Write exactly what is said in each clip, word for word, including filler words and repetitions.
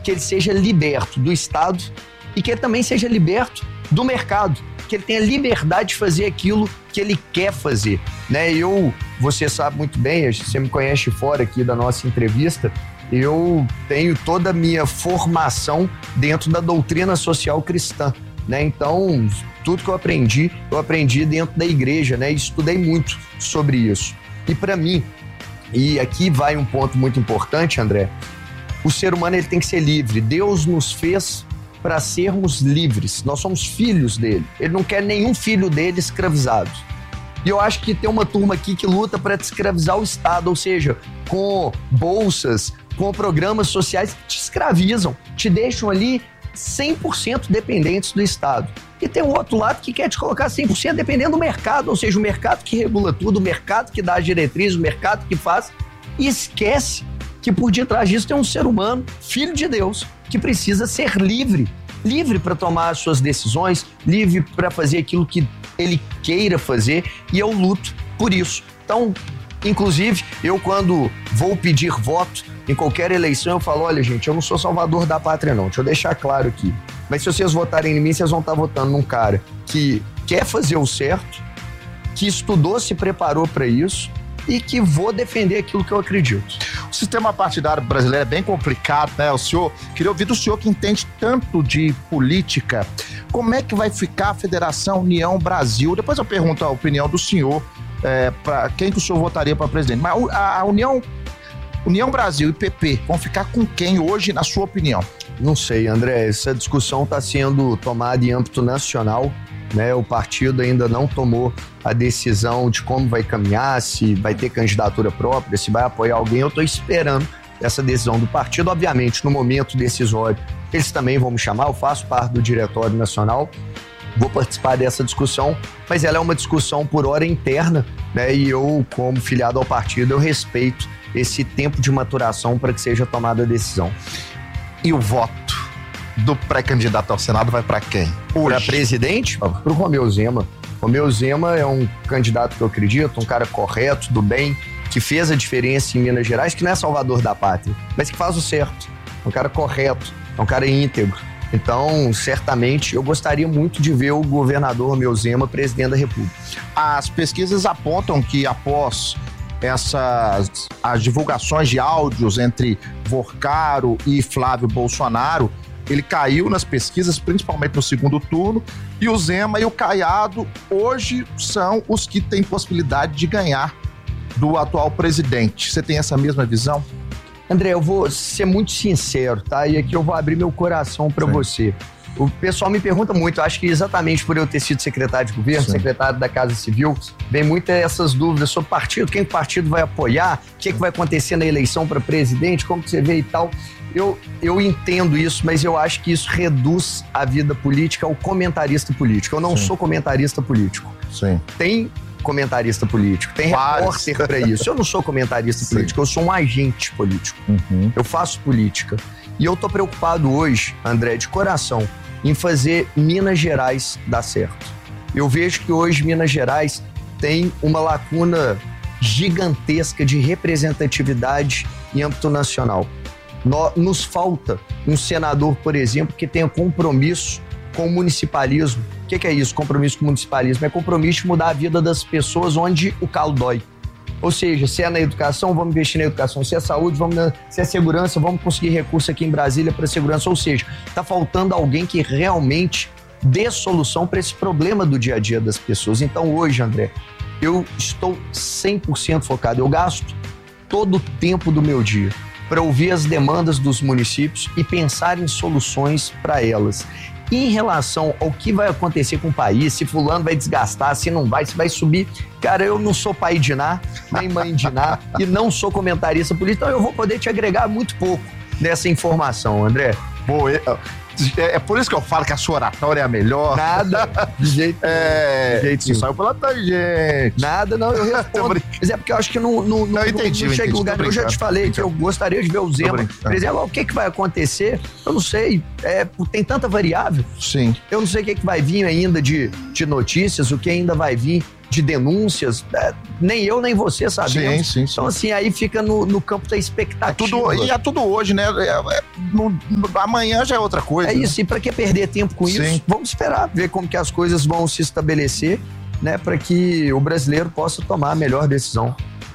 que ele seja liberto do Estado e que ele também seja liberto do mercado, que ele tenha liberdade de fazer aquilo que ele quer fazer, né? Eu, você sabe muito bem, você me conhece fora aqui da nossa entrevista, eu tenho toda a minha formação dentro da doutrina social cristã, né? Então, tudo que eu aprendi, eu aprendi dentro da igreja, né? E estudei muito sobre isso. E para mim, e aqui vai um ponto muito importante, André, o ser humano ele tem que ser livre. Deus nos fez para sermos livres. Nós somos filhos dele. Ele não quer nenhum filho dele escravizado. E eu acho que tem uma turma aqui que luta para escravizar o Estado, ou seja, com bolsas, com programas sociais que te escravizam, te deixam ali cem por cento dependentes do Estado. E tem um outro lado que quer te colocar cem por cento dependendo do mercado, ou seja, o mercado que regula tudo, o mercado que dá as diretrizes, o mercado que faz, e esquece que por detrás disso tem um ser humano, filho de Deus, que precisa ser livre, livre para tomar as suas decisões, livre para fazer aquilo que ele queira fazer, e eu luto por isso. Então, inclusive, eu quando vou pedir voto em qualquer eleição, eu falo, olha gente, eu não sou salvador da pátria não, deixa eu deixar claro aqui, mas se vocês votarem em mim, vocês vão estar votando num cara que quer fazer o certo, que estudou, se preparou para isso, e que vou defender aquilo que eu acredito. O sistema partidário brasileiro é bem complicado, né? O senhor, queria ouvir do senhor que entende tanto de política, como é que vai ficar a Federação União Brasil? Depois eu pergunto a opinião do senhor, é, para quem que o senhor votaria para presidente. Mas a, a União, União Brasil e P P vão ficar com quem hoje, na sua opinião? Não sei, André, essa discussão está sendo tomada em âmbito nacional, né? O partido ainda não tomou a decisão de como vai caminhar, se vai ter candidatura própria, se vai apoiar alguém. Eu estou esperando essa decisão do partido. Obviamente, no momento decisório, eles também vão me chamar, eu faço parte do Diretório Nacional, vou participar dessa discussão, mas ela é uma discussão por hora interna, né? E eu, como filiado ao partido, eu respeito esse tempo de maturação para que seja tomada a decisão. E o voto do pré-candidato ao Senado vai para quem? Para presidente? Para o Romeu Zema. Romeu Zema é um candidato que eu acredito, um cara correto, do bem, que fez a diferença em Minas Gerais, que não é salvador da pátria, mas que faz o certo. É um cara correto, é um cara íntegro. Então, certamente, eu gostaria muito de ver o governador Romeu Zema presidente da República. As pesquisas apontam que após essas as divulgações de áudios entre Vorcaro e Flávio Bolsonaro, ele caiu nas pesquisas, principalmente no segundo turno, e o Zema e o Caiado hoje são os que têm possibilidade de ganhar do atual presidente. Você tem essa mesma visão? André, eu vou ser muito sincero, tá? E aqui eu vou abrir meu coração para você. O pessoal me pergunta muito, acho que exatamente por eu ter sido secretário de governo, Sim. secretário da Casa Civil, vem muitas essas dúvidas sobre partido, quem o partido vai apoiar, o que, é que vai acontecer na eleição para presidente, como que você vê e tal. Eu, eu entendo isso, mas eu acho que isso reduz a vida política ao comentarista político. Eu não Sim. sou comentarista político. Sim. Tem comentarista político, tem Vários. repórter para isso. Eu não sou comentarista Sim. político, eu sou um agente político. Uhum. Eu faço política. E eu tô preocupado hoje, André, de coração, em fazer Minas Gerais dar certo. Eu vejo que hoje Minas Gerais tem uma lacuna gigantesca de representatividade em âmbito nacional. Nos falta um senador, por exemplo, que tenha compromisso com o municipalismo. O que, que é isso, compromisso com o municipalismo? É compromisso de mudar a vida das pessoas onde o calo dói. Ou seja, se é na educação, vamos investir na educação. Se é saúde, vamos na... se é segurança, vamos conseguir recurso aqui em Brasília para segurança. Ou seja, está faltando alguém que realmente dê solução para esse problema do dia a dia das pessoas. Então hoje, André, eu estou cem por cento focado. Eu gasto todo o tempo do meu dia para ouvir as demandas dos municípios e pensar em soluções para elas. Em relação ao que vai acontecer com o país, se fulano vai desgastar, se não vai, se vai subir, cara, eu não sou pai de Ná, nem mãe de Ná, e não sou comentarista político, então eu vou poder te agregar muito pouco nessa informação, André. Boa, é, é por isso que eu falo que a sua oratória é a melhor. Nada, de jeito é, de jeito você saiu pela tangente. Nada, não, eu respondo. Mas é porque eu acho que não, não, não, não, entendi, não chega em lugar. Eu já te falei que eu gostaria de ver o Zema. Por exemplo, o que, que vai acontecer? Eu não sei. É, tem tanta variável. Sim. Eu não sei o que, que vai vir ainda de, de notícias, o que ainda vai vir de denúncias, é, nem eu nem você sabemos. Sim, sim, sim. Então, assim, aí fica no, no campo da expectativa. É tudo, e é tudo hoje, né? É, é, no, no, amanhã já é outra coisa. É né? isso, e para que perder tempo com Sim. isso? Vamos esperar, ver como que as coisas vão se estabelecer, né? Para que o brasileiro possa tomar a melhor decisão.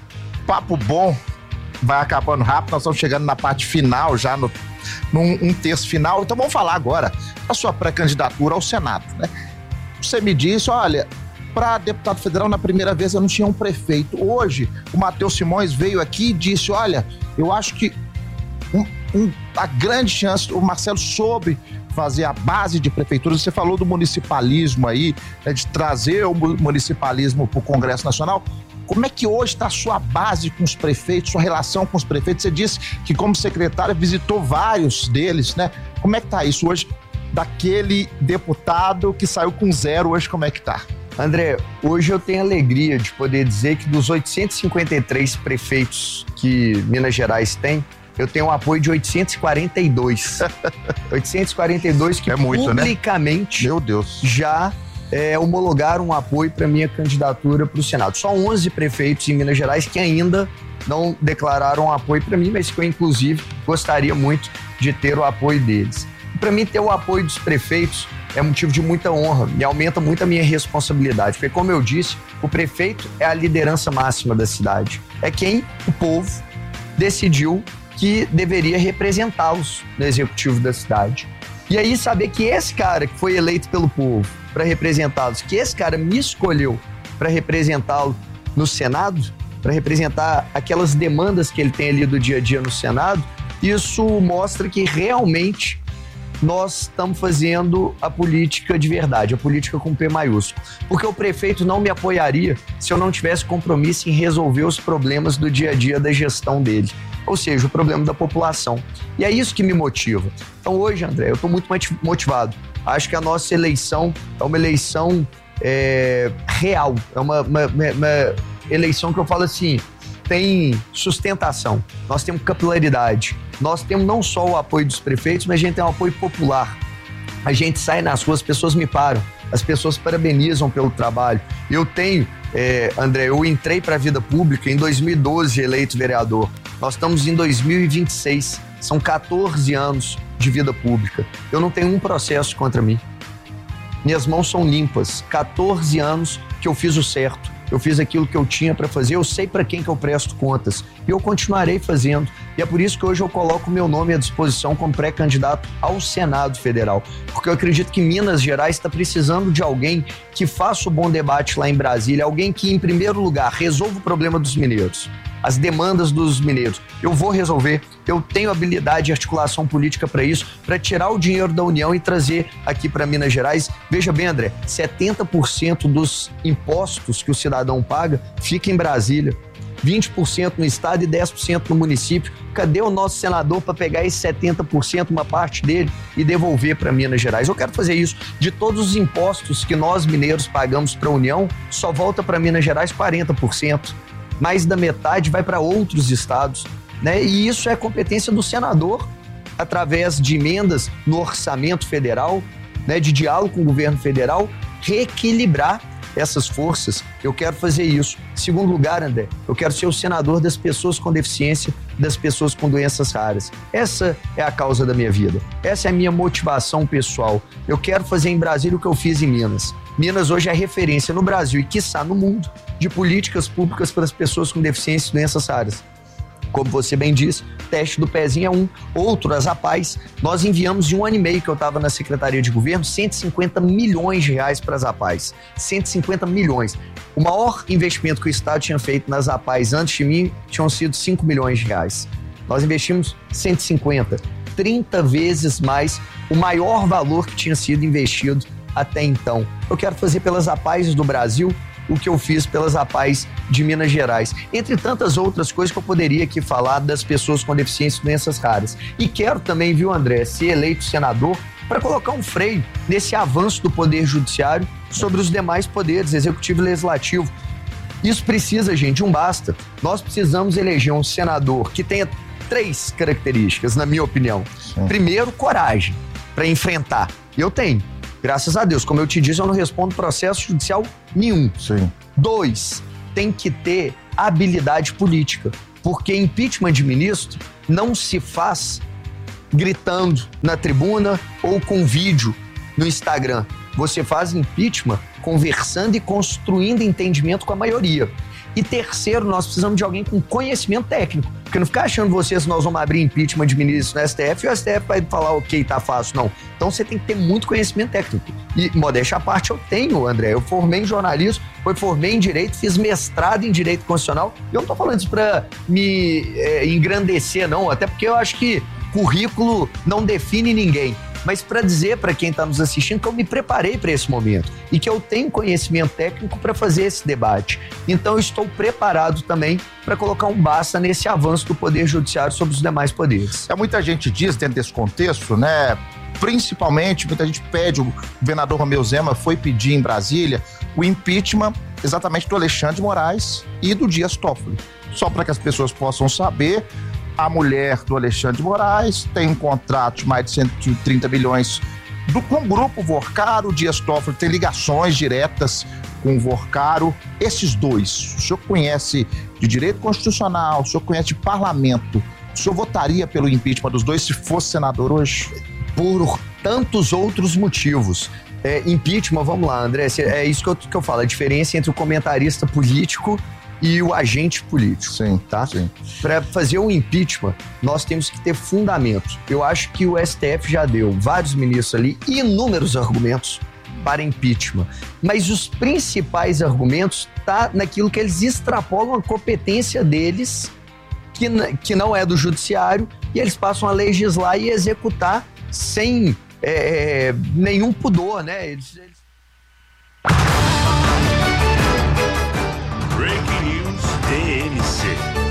Papo bom, vai acabando rápido, nós estamos chegando na parte final já, no, num um terço final. Então vamos falar agora da sua pré-candidatura ao Senado, né? Você me disse, olha, para deputado federal, na primeira vez eu não tinha um prefeito. Hoje, o Matheus Simões veio aqui e disse, olha, eu acho que um, um, a grande chance, o Marcelo soube fazer a base de prefeituras. Você falou do municipalismo aí, né, de trazer o municipalismo para o Congresso Nacional. Como é que hoje está a sua base com os prefeitos, sua relação com os prefeitos? Você disse que como secretário visitou vários deles, né? Como é que está isso hoje, daquele deputado que saiu com zero, hoje como é que está? André, hoje eu tenho a alegria de poder dizer que dos oitocentos e cinquenta e três prefeitos que Minas Gerais tem, eu tenho o apoio de oitocentos e quarenta e dois. oitocentos e quarenta e dois que é muito, publicamente, né? Meu Deus, já é, homologaram um apoio para minha candidatura para o Senado. Só onze prefeitos em Minas Gerais que ainda não declararam apoio para mim, mas que eu, inclusive, gostaria muito de ter o apoio deles. Para mim, ter o apoio dos prefeitos é motivo de muita honra e aumenta muito a minha responsabilidade, porque, como eu disse, o prefeito é a liderança máxima da cidade. É quem o povo decidiu que deveria representá-los no executivo da cidade. E aí, saber que esse cara que foi eleito pelo povo para representá-los, que esse cara me escolheu para representá-lo no Senado, para representar aquelas demandas que ele tem ali do dia a dia no Senado, isso mostra que realmente nós estamos fazendo a política de verdade, a política com P maiúsculo. Porque o prefeito não me apoiaria se eu não tivesse compromisso em resolver os problemas do dia a dia da gestão dele. Ou seja, o problema da população. E é isso que me motiva. Então hoje, André, eu estou muito motivado. Acho que a nossa eleição é uma eleição é, real. É uma, uma, uma eleição que eu falo assim, tem sustentação. Nós temos capilaridade. Nós temos não só o apoio dos prefeitos, mas a gente tem um apoio popular. A gente sai nas ruas, as pessoas me param, as pessoas parabenizam pelo trabalho. Eu tenho, é, André, eu entrei para a vida pública em dois mil e doze, eleito vereador. Nós estamos em dois mil e vinte e seis, são quatorze anos de vida pública. Eu não tenho um processo contra mim. Minhas mãos são limpas. quatorze anos que eu fiz o certo. Eu fiz aquilo que eu tinha para fazer, eu sei para quem que eu presto contas. E eu continuarei fazendo. E é por isso que hoje eu coloco o meu nome à disposição como pré-candidato ao Senado Federal. Porque eu acredito que Minas Gerais está precisando de alguém que faça o bom debate lá em Brasília, alguém que, em primeiro lugar, resolva o problema dos mineiros, as demandas dos mineiros. Eu vou resolver, eu tenho habilidade e articulação política para isso, para tirar o dinheiro da União e trazer aqui para Minas Gerais. Veja bem, André, setenta por cento dos impostos que o cidadão paga fica em Brasília, vinte por cento no estado e dez por cento no município. Cadê o nosso senador para pegar esse setenta por cento, uma parte dele, e devolver para Minas Gerais? Eu quero fazer isso. De todos os impostos que nós mineiros pagamos para a União, só volta para Minas Gerais quarenta por cento. Mais da metade vai para outros estados, né? E isso é competência do senador, através de emendas no orçamento federal, né? De diálogo com o governo federal, reequilibrar essas forças. Eu quero fazer isso. Segundo lugar, André, eu quero ser o senador das pessoas com deficiência, das pessoas com doenças raras. Essa é a causa da minha vida. Essa é a minha motivação pessoal. Eu quero fazer em Brasília o que eu fiz em Minas. Minas hoje é referência no Brasil e, quiçá, no mundo, de políticas públicas para as pessoas com deficiência e doenças raras. Como você bem disse, teste do pezinho é um. Outro, as APAES. Nós enviamos de um ano e meio que eu estava na Secretaria de Governo, cento e cinquenta milhões de reais para as APAES. cento e cinquenta milhões. O maior investimento que o Estado tinha feito nas APAES antes de mim tinham sido cinco milhões de reais. Nós investimos cento e cinquenta, trinta vezes mais o maior valor que tinha sido investido até então. Eu quero fazer pelas APAES do Brasil o que eu fiz pelas APAES de Minas Gerais, entre tantas outras coisas que eu poderia aqui falar das pessoas com deficiência e doenças raras. E quero também, viu, André, ser eleito senador para colocar um freio nesse avanço do Poder Judiciário sobre os demais poderes, executivo e legislativo. Isso precisa, gente, um basta. Nós precisamos eleger um senador que tenha três características, na minha opinião. Sim. Primeiro, coragem para enfrentar. Eu tenho. Graças a Deus, como eu te disse, eu não respondo processo judicial nenhum. Sim. Dois, tem que ter habilidade política, porque impeachment de ministro não se faz gritando na tribuna ou com vídeo no Instagram. Você faz impeachment conversando e construindo entendimento com a maioria. E terceiro, nós precisamos de alguém com conhecimento técnico, porque não ficar achando vocês, nós vamos abrir impeachment de ministro no S T F e o S T F vai falar, ok, tá fácil, não. Então você tem que ter muito conhecimento técnico. E, modéstia à parte, eu tenho, André, eu formei em jornalismo, eu formei em Direito, fiz mestrado em Direito Constitucional, e eu não tô falando isso pra me é, engrandecer, não, até porque eu acho que currículo não define ninguém. Mas para dizer para quem está nos assistindo que eu me preparei para esse momento e que eu tenho conhecimento técnico para fazer esse debate. Então eu estou preparado também para colocar um basta nesse avanço do Poder Judiciário sobre os demais poderes. É, muita gente diz, dentro desse contexto, né, principalmente, muita gente pede, o governador Romeu Zema foi pedir em Brasília o impeachment exatamente do Alexandre de Moraes e do Dias Toffoli. Só para que as pessoas possam saber, a mulher do Alexandre de Moraes tem um contrato de mais de cento e trinta milhões do, com o Grupo Vorcaro. O Dias Toffoli tem ligações diretas com o Vorcaro. Esses dois, o senhor conhece de direito constitucional, o senhor conhece de parlamento, o senhor votaria pelo impeachment dos dois se fosse senador hoje? Por tantos outros motivos. É, impeachment, vamos lá, André, é isso que eu, que eu falo, a diferença entre o comentarista político e o agente político. Sim, tá? Sim. Para fazer o impeachment, nós temos que ter fundamento. Eu acho que o S T F já deu, vários ministros ali, inúmeros argumentos para impeachment. Mas os principais argumentos tá naquilo que eles extrapolam a competência deles, que, que não é do judiciário, e eles passam a legislar e executar sem é, nenhum pudor, né? Eles... eles... Breaking News T M C.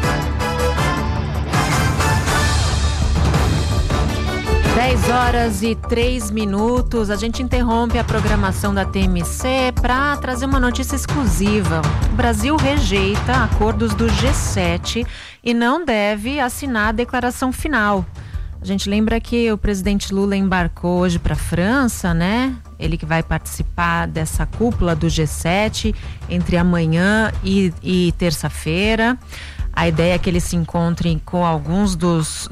dez horas e três minutos. A gente interrompe a programação da T M C para trazer uma notícia exclusiva. O Brasil rejeita acordos do G sete e não deve assinar a declaração final. A gente lembra que o presidente Lula embarcou hoje para a França, né? Ele que vai participar dessa cúpula do G sete entre amanhã e, e terça-feira. A ideia é que ele se encontre com alguns dos,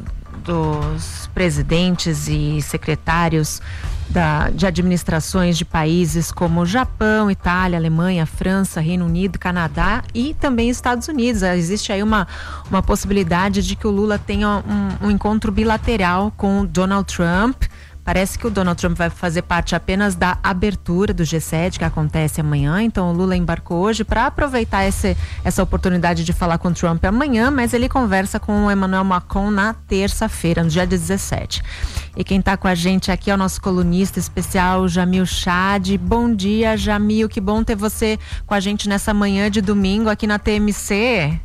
dos presidentes e secretários da, de administrações de países como Japão, Itália, Alemanha, França, Reino Unido, Canadá e também Estados Unidos. Existe aí uma, uma possibilidade de que o Lula tenha um, um encontro bilateral com o Donald Trump. Parece que o Donald Trump vai fazer parte apenas da abertura do G sete, que acontece amanhã. Então o Lula embarcou hoje para aproveitar esse, essa oportunidade de falar com o Trump amanhã, mas ele conversa com o Emmanuel Macron na terça-feira, no dia dezessete. E quem está com a gente aqui é o nosso colunista especial, Jamil Chad. Bom dia, Jamil, que bom ter você com a gente nessa manhã de domingo aqui na T M C.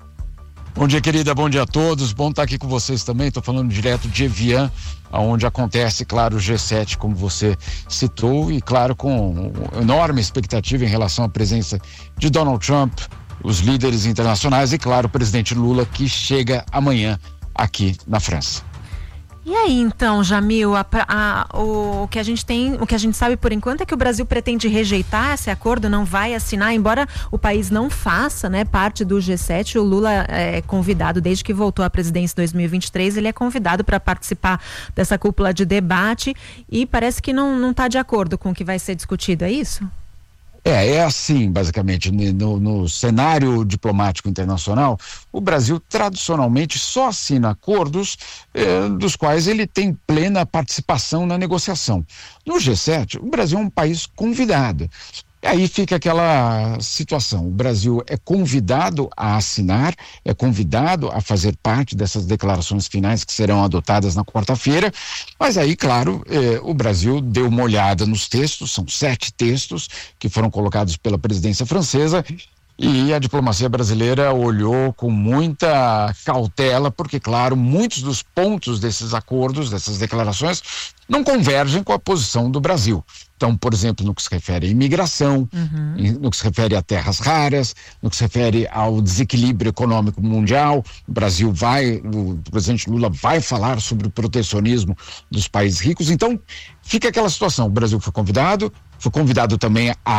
Bom dia, querida, bom dia a todos, bom estar aqui com vocês também. Estou falando direto de Evian, onde acontece, claro, o G sete, como você citou, e claro, com enorme expectativa em relação à presença de Donald Trump, os líderes internacionais e, claro, o presidente Lula, que chega amanhã aqui na França. E aí, então, Jamil, a, a, o, o que a gente tem, o que a gente sabe por enquanto é que o Brasil pretende rejeitar esse acordo, não vai assinar, embora o país não faça, né, parte do G sete. O Lula é convidado, desde que voltou à presidência em dois mil e vinte e três, ele é convidado para participar dessa cúpula de debate e parece que não não está de acordo com o que vai ser discutido, é isso? É, é assim, basicamente, no, no cenário diplomático internacional, o Brasil tradicionalmente só assina acordos eh, dos quais ele tem plena participação na negociação. No G sete, o Brasil é um país convidado. E aí fica aquela situação, o Brasil é convidado a assinar, é convidado a fazer parte dessas declarações finais que serão adotadas na quarta-feira, mas aí, claro, eh, o Brasil deu uma olhada nos textos, são sete textos que foram colocados pela presidência francesa, e a diplomacia brasileira olhou com muita cautela, porque, claro, muitos dos pontos desses acordos, dessas declarações, não convergem com a posição do Brasil. Então, por exemplo, no que se refere à imigração, uhum. no que se refere a terras raras, no que se refere ao desequilíbrio econômico mundial, o Brasil vai, o presidente Lula vai falar sobre o protecionismo dos países ricos. Então, fica aquela situação, o Brasil foi convidado, foi convidado também a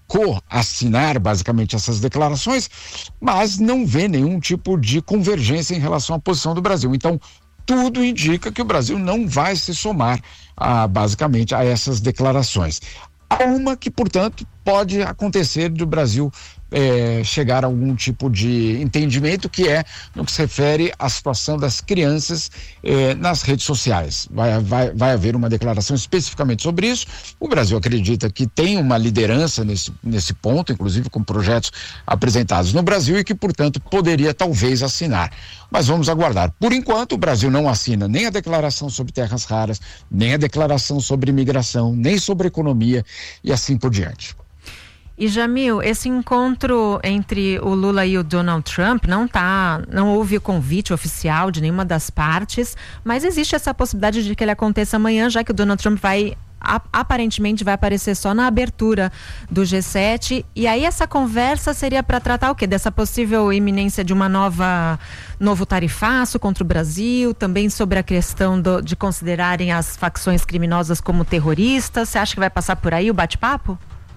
co-assinar basicamente essas declarações, mas não vê nenhum tipo de convergência em relação à posição do Brasil. Então, tudo indica que o Brasil não vai se somar a, basicamente a essas declarações. Há uma que, portanto, pode acontecer do Brasil é, chegar a algum tipo de entendimento, que é no que se refere à situação das crianças é, nas redes sociais. Vai, vai, vai haver uma declaração especificamente sobre isso. O Brasil acredita que tem uma liderança nesse, nesse ponto, inclusive com projetos apresentados no Brasil, e que, portanto, poderia talvez assinar. Mas vamos aguardar. Por enquanto, o Brasil não assina nem a declaração sobre terras raras, nem a declaração sobre imigração, nem sobre economia e assim por diante. E Jamil, esse encontro entre o Lula e o Donald Trump não tá, não houve o convite oficial de nenhuma das partes, mas existe essa possibilidade de que ele aconteça amanhã, já que o Donald Trump vai aparentemente vai aparecer só na abertura do G sete, e aí essa conversa seria para tratar o quê? Dessa possível iminência de uma nova novo tarifaço contra o Brasil, também sobre a questão do, de considerarem as facções criminosas como terroristas. Você acha que vai passar por aí o bate-papo?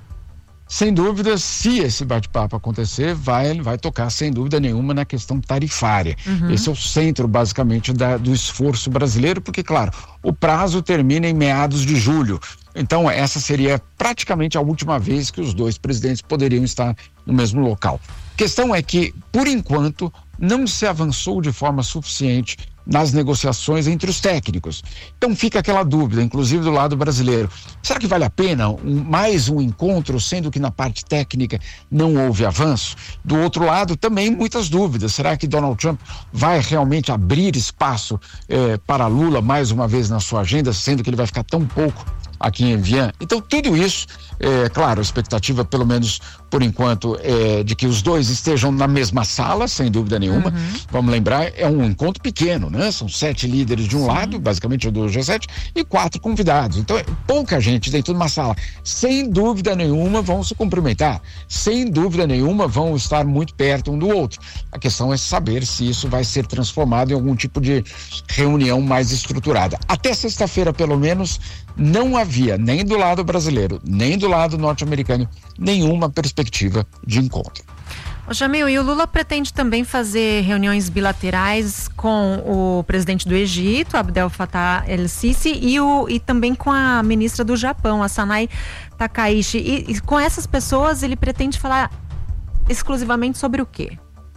Sem dúvida, se esse bate-papo acontecer, vai, vai tocar sem dúvida nenhuma na questão tarifária. Uhum. Esse é o centro, basicamente, da, do esforço brasileiro, porque, claro, o prazo termina em meados de julho. Então, essa seria praticamente a última vez que os dois presidentes poderiam estar no mesmo local. A questão é que, por enquanto, não se avançou de forma suficiente nas negociações entre os técnicos. Então fica aquela dúvida, inclusive do lado brasileiro. Será que vale a pena um, mais um encontro, sendo que na parte técnica não houve avanço? Do outro lado, também muitas dúvidas. Será que Donald Trump vai realmente abrir espaço eh, para Lula mais uma vez na sua agenda, sendo que ele vai ficar tão pouco aqui em Evian? Então tudo isso, é claro, a expectativa, pelo menos por enquanto, é de que os dois estejam na mesma sala, sem dúvida nenhuma. Uhum. Vamos lembrar, é um encontro pequeno, né? São sete líderes de um Sim. lado, basicamente do G sete, e quatro convidados. Então é pouca gente dentro de uma sala. Sem dúvida nenhuma vão se cumprimentar, sem dúvida nenhuma vão estar muito perto um do outro. A questão é saber se isso vai ser transformado em algum tipo de reunião mais estruturada. Até sexta-feira, pelo menos, não havia, nem do lado brasileiro, nem do lado norte-americano, nenhuma perspectiva de encontro. Ô Jamil, e o Lula pretende também fazer reuniões bilaterais com o presidente do Egito, Abdel Fattah el-Sisi, e, o, e também com a ministra do Japão, a Sanai Takaishi. E, e com essas pessoas ele pretende falar exclusivamente sobre o quê?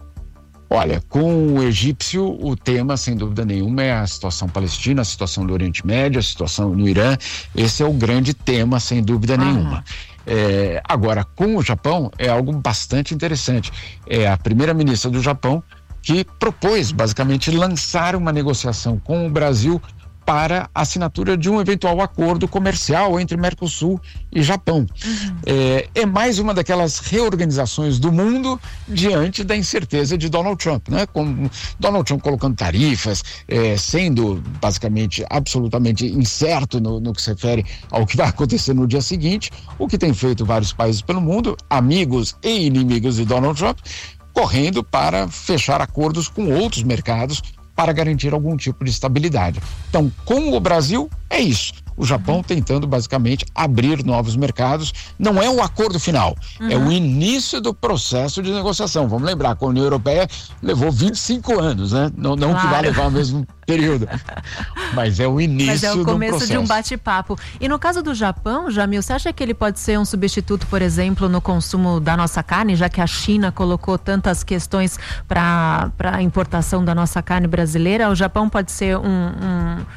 Olha, com o egípcio, o tema, sem dúvida nenhuma, é a situação palestina, a situação do Oriente Médio, a situação no Irã. Esse é o grande tema, sem dúvida ah. nenhuma. É, agora, com o Japão, é algo bastante interessante. É a primeira-ministra do Japão que propôs, basicamente, lançar uma negociação com o Brasil para a assinatura de um eventual acordo comercial entre Mercosul e Japão. Uhum. É, é mais uma daquelas reorganizações do mundo diante da incerteza de Donald Trump, né? Com Donald Trump colocando tarifas, é, sendo basicamente absolutamente incerto no, no que se refere ao que vai acontecer no dia seguinte, o que tem feito vários países pelo mundo, amigos e inimigos de Donald Trump, correndo para fechar acordos com outros mercados para garantir algum tipo de estabilidade. Então, com o Brasil, é isso. O Japão tentando, basicamente, abrir novos mercados. Não é o acordo final, uhum. é o início do processo de negociação. Vamos lembrar, com a União Europeia levou vinte e cinco anos, né? Não, não claro. que vai levar o mesmo período, mas é o início do processo. Mas é o começo de um bate-papo. E no caso do Japão, Jamil, você acha que ele pode ser um substituto, por exemplo, no consumo da nossa carne, já que a China colocou tantas questões para a importação da nossa carne brasileira? O Japão pode ser um... um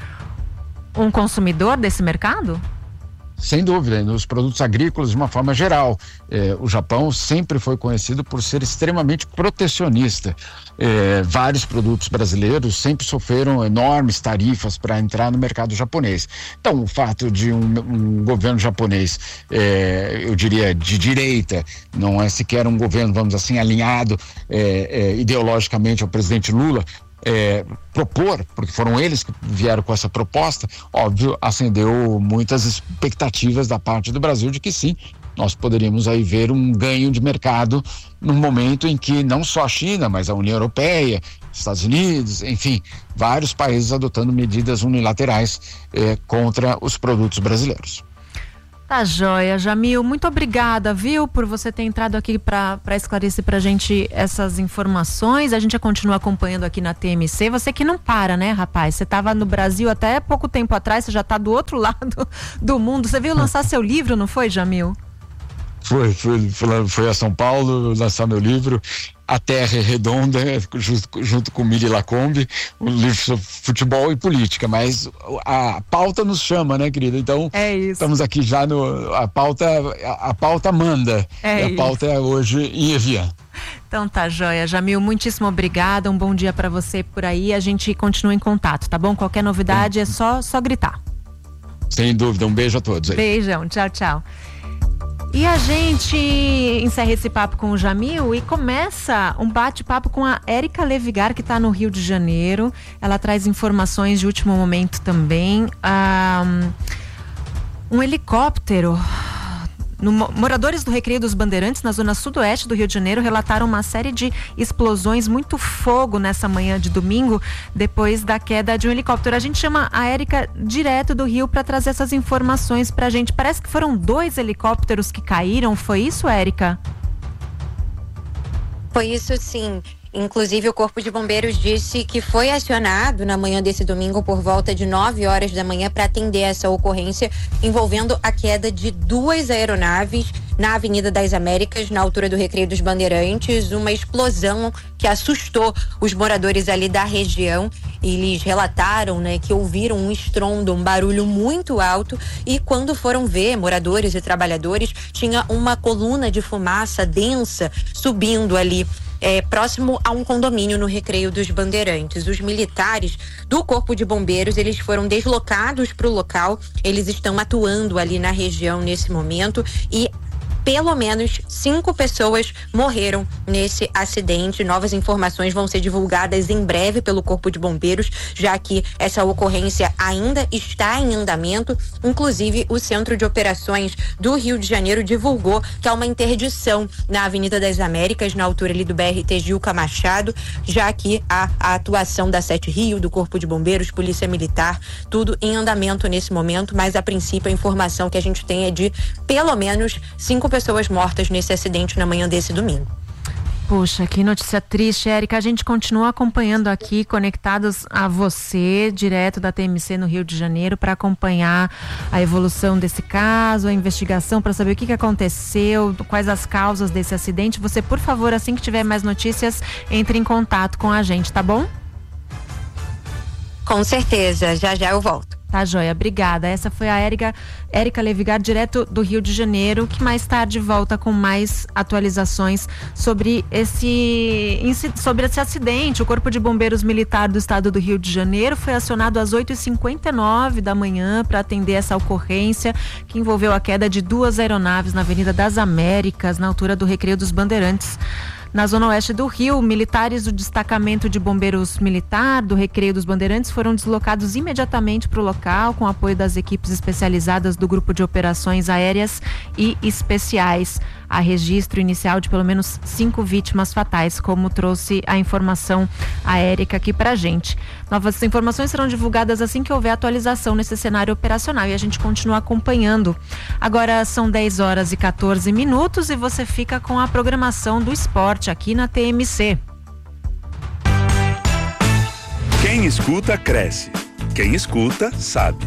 um consumidor desse mercado? Sem dúvida, nos produtos agrícolas de uma forma geral. Eh, o Japão sempre foi conhecido por ser extremamente protecionista. Eh, vários produtos brasileiros sempre sofreram enormes tarifas para entrar no mercado japonês. Então, o fato de um, um governo japonês, eh, eu diria, de direita, não é sequer um governo, vamos assim, alinhado eh, eh, ideologicamente ao presidente Lula, É, propor, porque foram eles que vieram com essa proposta, óbvio, acendeu muitas expectativas da parte do Brasil de que sim, nós poderíamos aí ver um ganho de mercado num momento em que não só a China, mas a União Europeia, Estados Unidos, enfim, vários países adotando medidas unilaterais eh, contra os produtos brasileiros. Tá joia, Jamil, muito obrigada, viu, por você ter entrado aqui para esclarecer pra gente essas informações. A gente já continua acompanhando aqui na T M C. Você que não para, né, rapaz? Você tava no Brasil até pouco tempo atrás, você já tá do outro lado do mundo. Você veio lançar seu livro, não foi, Jamil? Foi, foi, foi a São Paulo lançar meu livro, A Terra é Redonda, junto, junto com Miri Lacombe, um livro sobre futebol e política, mas a pauta nos chama, né, querida? Então, é isso. Estamos aqui já no, a pauta, a, a pauta manda, é e a isso. pauta é hoje em Evian. Então tá joia, Jamil, muitíssimo obrigada, um bom dia pra você por aí, a gente continua em contato, tá bom? Qualquer novidade é só, só gritar. Sem dúvida, um beijo a todos aí. Beijão, tchau, tchau. E a gente encerra esse papo com o Jamil e começa um bate-papo com a Érica Levigar, que está no Rio de Janeiro. Ela traz informações de último momento também. Um, um helicóptero. No, moradores do Recreio dos Bandeirantes, na zona sudoeste do Rio de Janeiro, relataram uma série de explosões, muito fogo nessa manhã de domingo, depois da queda de um helicóptero. A gente chama a Érica direto do Rio para trazer essas informações pra gente. Parece que foram dois helicópteros que caíram, foi isso, Érica? Foi isso, sim. Inclusive, o Corpo de Bombeiros disse que foi acionado na manhã desse domingo por volta de nove horas da manhã para atender essa ocorrência envolvendo a queda de duas aeronaves na Avenida das Américas, na altura do Recreio dos Bandeirantes, uma explosão que assustou os moradores ali da região. Eles relataram, né, que ouviram um estrondo, um barulho muito alto, e quando foram ver, moradores e trabalhadores, tinha uma coluna de fumaça densa subindo ali É, próximo a um condomínio no Recreio dos Bandeirantes. Os militares do Corpo de Bombeiros, eles foram deslocados para o local, eles estão atuando ali na região nesse momento e pelo menos cinco pessoas morreram nesse acidente. Novas informações vão ser divulgadas em breve pelo Corpo de Bombeiros, já que essa ocorrência ainda está em andamento. Inclusive, o Centro de Operações do Rio de Janeiro divulgou que há uma interdição na Avenida das Américas, na altura ali do B R T Gilca Machado, já que há a atuação da Sete Rio, do Corpo de Bombeiros, Polícia Militar, tudo em andamento nesse momento, mas a princípio a informação que a gente tem é de pelo menos cinco pessoas pessoas mortas nesse acidente na manhã desse domingo. Puxa, que notícia triste, Érica. A gente continua acompanhando aqui, conectados a você, direto da T M C no Rio de Janeiro, para acompanhar a evolução desse caso, a investigação, para saber o que, que aconteceu, quais as causas desse acidente. Você, por favor, assim que tiver mais notícias, entre em contato com a gente, tá bom? Com certeza, já já eu volto. Tá joia, obrigada. Essa foi a Érica, Érica Levigar, direto do Rio de Janeiro, que mais tarde volta com mais atualizações sobre esse, sobre esse acidente. O Corpo de Bombeiros Militar do Estado do Rio de Janeiro foi acionado às oito e cinquenta e nove da manhã para atender essa ocorrência que envolveu a queda de duas aeronaves na Avenida das Américas, na altura do Recreio dos Bandeirantes. Na zona oeste do Rio, militares do destacamento de bombeiros militar do Recreio dos Bandeirantes foram deslocados imediatamente para o local com apoio das equipes especializadas do Grupo de Operações Aéreas e Especiais. Há registro inicial de pelo menos cinco vítimas fatais, como trouxe a informação a Érica aqui pra gente. Novas informações serão divulgadas assim que houver atualização nesse cenário operacional e a gente continua acompanhando. Agora são dez horas e quatorze minutos e você fica com a programação do esporte aqui na T M C. Quem escuta, cresce. Quem escuta, sabe.